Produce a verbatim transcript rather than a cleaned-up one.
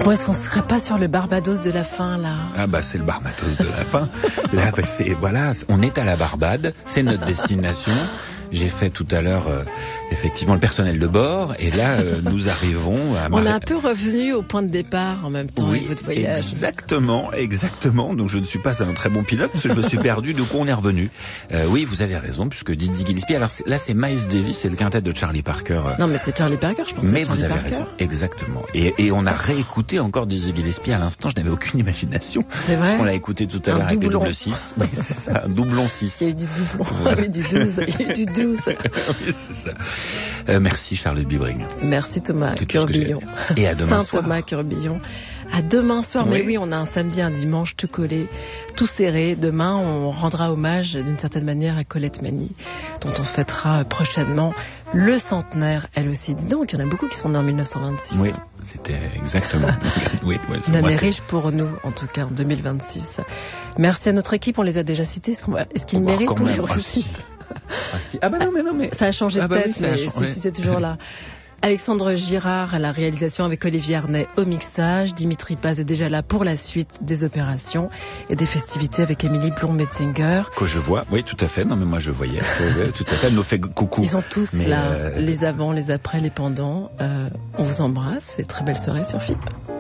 Bon, est-ce qu'on ne serait pas sur le Barbados de la fin, là? Ah bah c'est le Barbados de la fin. Là, bah, c'est, voilà, on est à la Barbade, c'est notre destination. J'ai fait tout à l'heure euh, effectivement le personnel de bord et là euh, nous arrivons à On est un peu revenu au point de départ en même temps oui, avec votre voyage. Exactement, exactement. Donc je ne suis pas un très bon pilote parce que je me suis perdu, donc on est revenu. Euh, oui, vous avez raison, puisque Dizzy Gillespie, alors c'est, là c'est Miles Davis, c'est le quintet de Charlie Parker. Non mais c'est Charlie Parker, je pense. Mais que c'est vous avez Parker. raison, exactement. Et, et on a réécouté encore Dizzy Gillespie à l'instant, je n'avais aucune imagination. C'est vrai. On l'a écouté tout à Un l'heure avec les doublon. double six. Oui, c'est ça, un doublon six. Il y a eu du doublon, Voilà. il y a eu du douze, il y a eu du douze. Oui, c'est ça. Euh, merci Charlotte Bibring. Merci Thomas C'est tout ce que Curbillon. j'ai. Et à demain Saint soir. Thomas Curbillon. À demain soir, Oui. mais oui, on a un samedi, un dimanche, tout collé, tout serré. Demain, on rendra hommage d'une certaine manière à Colette Mani, dont on fêtera prochainement le centenaire, elle aussi. Dis donc, il y en a beaucoup qui sont nés en mille neuf cent vingt-six. Oui, c'était exactement. oui, ouais, Une moi, année c'est- riche pour nous, en tout cas en deux mille vingt-six. Merci à notre équipe, on les a déjà cités. Est-ce, qu'on va- est-ce qu'ils Oh, bah, méritent quand qu'on les même. Ah, si. recite? Ah, si. Ah bah non, mais non, mais. Ça a changé de Ah bah tête, oui, ça a mais changé. si, si, c'est toujours là. Alexandre Girard à la réalisation avec Olivier Arnay au mixage. Dimitri Paz est déjà là pour la suite des opérations et des festivités avec Émilie Blom-Metzinger. Que je vois, oui, tout à fait. Non, mais moi je voyais. Oui, tout à fait. Elle nous fait coucou. Ils sont tous Mais, là, euh, les avant, les après, les pendant. Euh, on vous embrasse et très belle soirée sur F I P.